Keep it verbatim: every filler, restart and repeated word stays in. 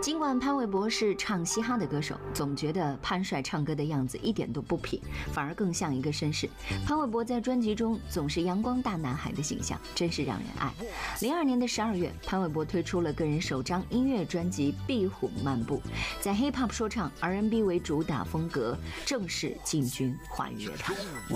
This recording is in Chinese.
尽管潘玮柏是唱嘻哈的歌手，总觉得潘帅唱歌的样子一点都不痞，反而更像一个绅士。潘玮柏在专辑中总是阳光大男孩的形象，真是让人爱。零二年的十二月，潘玮柏推出了个人首张音乐专辑《壁虎漫步》，在 Hip Hop 说唱 R and B 为主打风格，正式进军华语乐坛。